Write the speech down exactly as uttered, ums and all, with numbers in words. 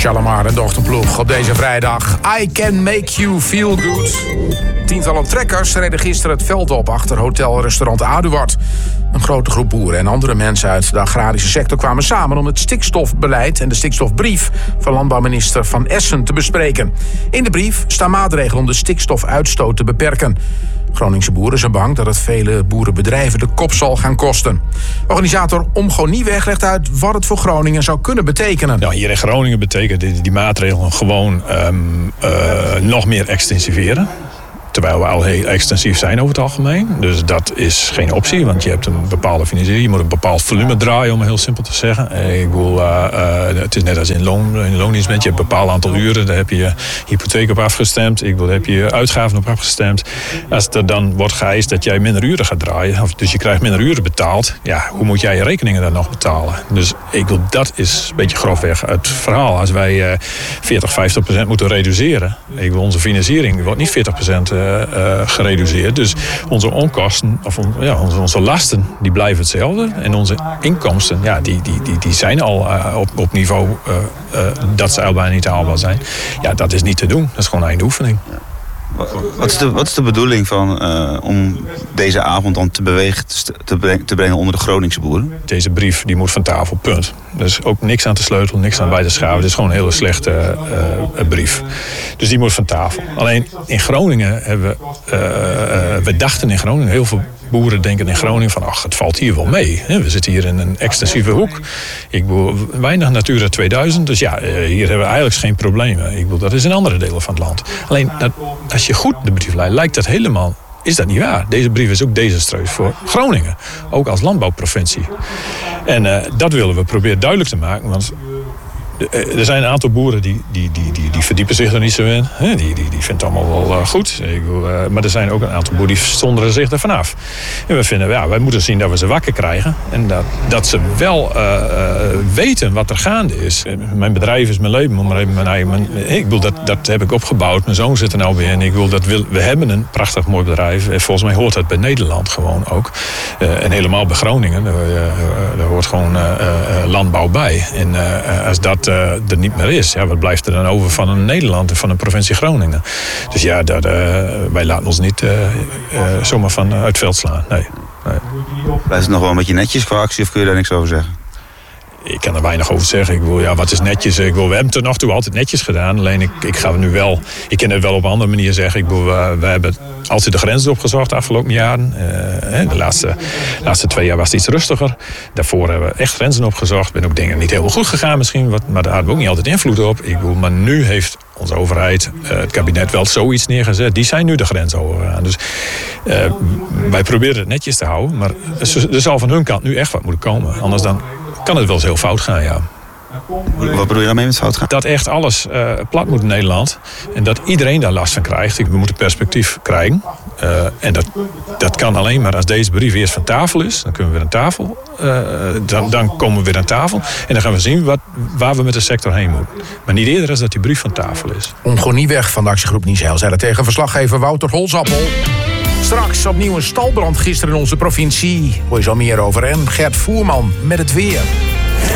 Shalimar en dochterploeg op deze vrijdag. I can make you feel good. Tientallen trekkers reden gisteren het veld op achter hotelrestaurant Aduard. Een grote groep boeren en andere mensen uit de agrarische sector kwamen samen om het stikstofbeleid en de stikstofbrief van landbouwminister Van Essen te bespreken. In de brief staan maatregelen om de stikstofuitstoot te beperken. Groningse boeren zijn bang dat het vele boerenbedrijven de kop zal gaan kosten. Organisator Omgo Nieweg legt uit wat het voor Groningen zou kunnen betekenen. Nou, hier in Groningen betekent die, die maatregelen gewoon um, uh, nog meer extensiveren. Terwijl we al heel extensief zijn over het algemeen. Dus dat is geen optie, want je hebt een bepaalde financiering. Je moet een bepaald volume draaien, om het heel simpel te zeggen. Ik bedoel, uh, uh, het is net als in, loon, in loondienst. Je hebt een bepaald aantal uren, daar heb je je hypotheek op afgestemd. Ik bedoel, daar heb je je uitgaven op afgestemd. Als er dan wordt geëist dat jij minder uren gaat draaien, dus je krijgt minder uren betaald, ja, hoe moet jij je rekeningen dan nog betalen? Dus ik bedoel, dat is een beetje grofweg het verhaal. Als wij uh, veertig, vijftig procent moeten reduceren, ik bedoel, onze financiering wordt niet veertig procent Uh, uh, gereduceerd. Dus onze onkosten, of on, ja, onze, onze lasten, die blijven hetzelfde. En onze inkomsten, ja, die, die, die, die zijn al uh, op, op niveau uh, uh, dat ze al bijna niet haalbaar zijn. Ja, dat is niet te doen. Dat is gewoon een eindoefening. Ja. Wat is de, wat is de bedoeling van, uh, om deze avond dan te, bewegen, te, breng, te brengen onder de Groningse boeren? Deze brief die moet van tafel, punt. Er is ook niks aan te sleutelen, niks aan bij te schaven. Het is gewoon een hele slechte uh, brief. Dus die moet van tafel. Alleen in Groningen hebben we, uh, uh, we dachten in Groningen, heel veel boeren denken in Groningen van, ach, het valt hier wel mee. We zitten hier in een extensieve hoek. Ik bedoel, weinig Natura tweeduizend, dus ja, hier hebben we eigenlijk geen problemen. Ik bedoel, dat is in andere delen van het land. Alleen, dat, als je goed de brief leidt, lijkt dat helemaal, is dat niet waar. Deze brief is ook desastreus voor Groningen, ook als landbouwprovincie. En uh, dat willen we proberen duidelijk te maken, want er zijn een aantal boeren die, die, die, die, die verdiepen zich er niet zo in. Die, die, die vinden het allemaal wel goed. Ik wil, uh, maar er zijn ook een aantal boeren die zonderen zich er vanaf. En we vinden, ja, wij moeten zien dat we ze wakker krijgen. En dat, dat ze wel uh, weten wat er gaande is. Mijn bedrijf is mijn leven. Maar even mijn eigen, mijn, ik bedoel, dat, dat heb ik opgebouwd. Mijn zoon zit er nou weer in. Ik bedoel, dat wil, we hebben een prachtig mooi bedrijf. En volgens mij hoort dat bij Nederland gewoon ook. Uh, en helemaal bij Groningen. Daar, uh, daar hoort gewoon uh, uh, landbouw bij. En uh, als dat Uh, er niet meer is. Ja, wat blijft er dan over van een Nederland en van een provincie Groningen? Dus ja, dat, uh, wij laten ons niet uh, uh, zomaar van uit het veld slaan. Nee. nee. Blijft het nog wel een beetje netjes qua actie of kun je daar niks over zeggen? Ik kan er weinig over zeggen. Ik wil, ja, wat is netjes? Ik wil, we hebben het tot nog toe altijd netjes gedaan. Alleen ik, ik ga nu wel, ik kan het wel op een andere manier zeggen. Ik wil, we, we hebben altijd de grenzen opgezocht de afgelopen jaren. Uh, de laatste, laatste twee jaar was het iets rustiger. Daarvoor hebben we echt grenzen opgezocht. Ben ook dingen niet helemaal goed gegaan misschien, wat, maar daar hadden we ook niet altijd invloed op. Ik wil, maar nu heeft onze overheid, uh, het kabinet wel zoiets neergezet. Die zijn nu de grens overgegaan. Dus uh, wij proberen het netjes te houden. Maar er zal van hun kant nu echt wat moeten komen. Anders dan kan het wel eens heel fout gaan, ja. Wat bedoel je daarmee met fout gaan? Dat echt alles uh, plat moet in Nederland. En dat iedereen daar last van krijgt. We moeten perspectief krijgen. Uh, en dat, dat kan alleen maar als deze brief eerst van tafel is. Dan kunnen we weer aan tafel. Uh, dan, dan komen we weer aan tafel. En dan gaan we zien wat, waar we met de sector heen moeten. Maar niet eerder als dat die brief van tafel is. Omgo Nieweg van de actiegroep Niesheil zei dat tegen verslaggever Wouter Holzappel. Straks opnieuw een stalbrand gisteren in onze provincie. Hoor je zo meer over. En Gert Voerman met het weer.